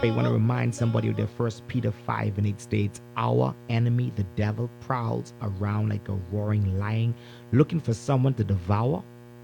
pray. I want to remind somebody of their First Peter 5 and 8 states, our enemy, the devil, prowls around like a roaring lion, looking for someone to devour.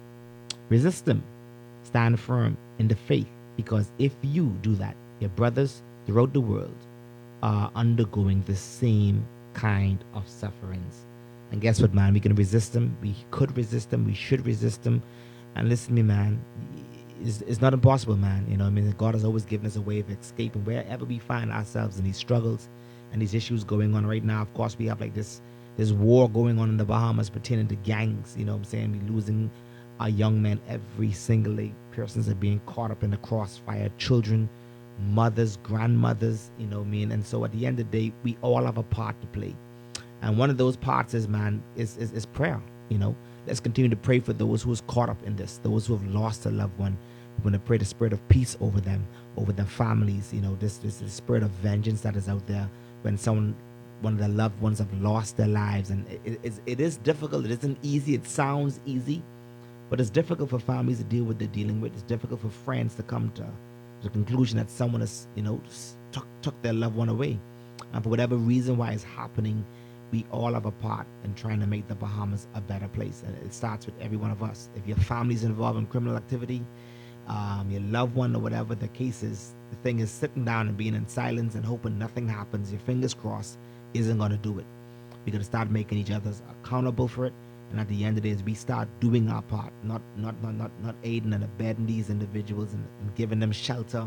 Resist him. Stand firm in the faith, because if you do that, your brothers throughout the world are undergoing the same kind of sufferings. And guess what, man? We can resist them. We could resist them. We should resist them. And listen to me, man. It's not impossible, man. You know, I mean, God has always given us a way of escape. And wherever we find ourselves in these struggles and these issues going on right now, of course, we have like this war going on in the Bahamas pertaining to gangs. You know what I'm saying? We're losing our young men every single day. Persons are being caught up in the crossfire. Children, mothers, grandmothers, you know what I mean? And so at the end of the day, we all have a part to play. And one of those parts is, man, is prayer. You know, let's continue to pray for those who is caught up in this, those who have lost a loved one. We're going to pray the spirit of peace over them, over their families. You know, this spirit of vengeance that is out there when one of their loved ones have lost their lives. And it is difficult. It isn't easy. It sounds easy, but it's difficult for families to deal with they're dealing with. It's difficult for friends to come to the conclusion that someone has, you know, took their loved one away. And for whatever reason why it's happening, we all have a part in trying to make the Bahamas a better place. And it starts with every one of us. If your family's involved in criminal activity, your loved one or whatever the case is, the thing is sitting down and being in silence and hoping nothing happens, your fingers crossed, isn't going to do it. We're going to start making each other accountable for it. And at the end of the day, we start doing our part, not aiding and abetting these individuals and giving them shelter,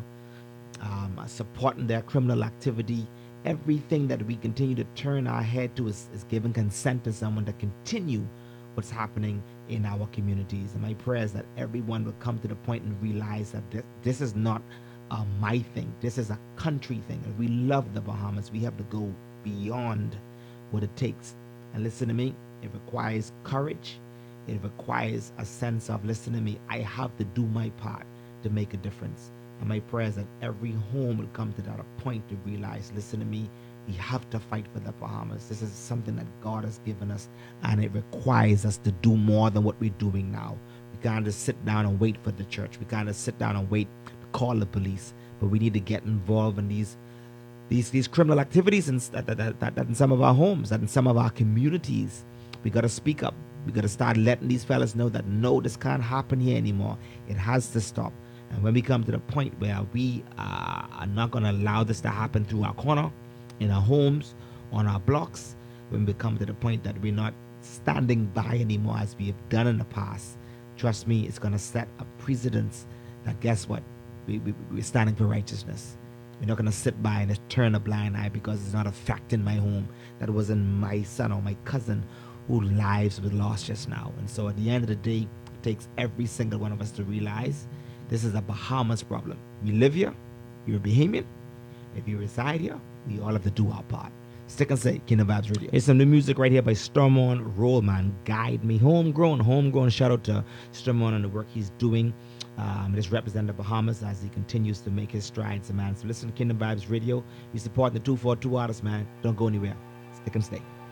supporting their criminal activity. Everything that we continue to turn our head to is giving consent to someone to continue what's happening in our communities. And my prayer is that everyone will come to the point and realize that this is not my thing. This is a country thing. And we love the Bahamas. We have to go beyond what it takes. And listen to me, it requires courage. It requires a sense of, listen to me, I have to do my part to make a difference. And my prayer is that every home will come to that point to realize, listen to me, we have to fight for the Bahamas. This is something that God has given us, and it requires us to do more than what we're doing now. We can't just sit down and wait for the church. We can't just sit down and wait to call the police. But we need to get involved in these criminal activities that in some of our homes, that in some of our communities. We got to speak up. We got to start letting these fellas know that no, this can't happen here anymore. It has to stop. And when we come to the point where we are not going to allow this to happen through our corner, in our homes, on our blocks, when we come to the point that we're not standing by anymore as we have done in the past, trust me, it's going to set a precedence that, guess what? We're standing for righteousness. We're not going to sit by and just turn a blind eye because it's not affecting my home. That wasn't my son or my cousin whose lives were lost just now. And so at the end of the day, it takes every single one of us to realize this is a Bahamas problem. We live here. You're a Bahamian. If you reside here, we all have to do our part. Stick and say, Kingdom Vibes Radio. Here's some new music right here by Stormon Rollman. Guide Me. Homegrown. Shout out to Stormon and the work he's doing. Just representing the Bahamas as he continues to make his strides, man. So listen to Kingdom Vibes Radio. We support the 242 artists, man. Don't go anywhere. Stick and stay.